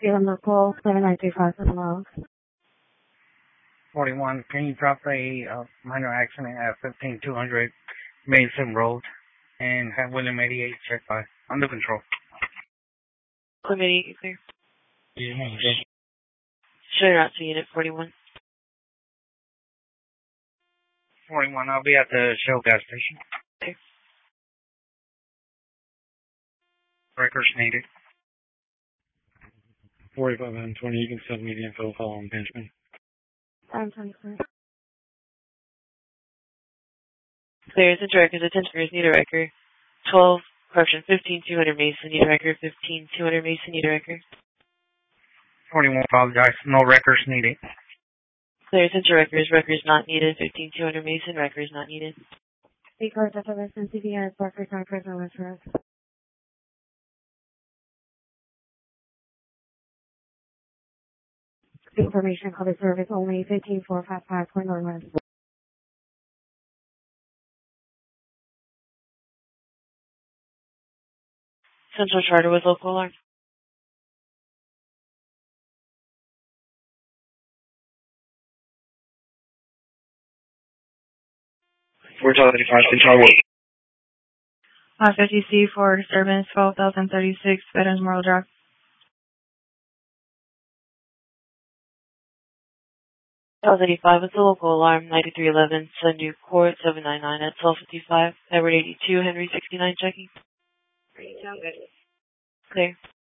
Salem local 7935 for the log. 41, can you drop a minor accident at 15200 Mason Road and have William 88 check by under control? William 88, clear. Yeah, okay. Show your route to unit 41. 41, I'll be at the Shell gas station. Okay. Records needed. 45 and 20, you can send me the info following Benjamin. I'm 24. Clear, send records, attention records, need a record. 15200 Mason, need a record. 15200 Mason, need a record. 41, apologize, no records needed. Clear, send records, records not needed. 15200 Mason, records not needed. Because FLS and CVS, Barker Time Prison Restaurant. Information cover service only 15455 for Northwest. Central Charter with local alarm. We're talking 55 Central Road. 50C for disturbance 12,036 Veterans Memorial Drive. 1285 with the local alarm, 9311, Sundew Court, 799 at 1255, Edward 82, Henry 69 checking. Clear.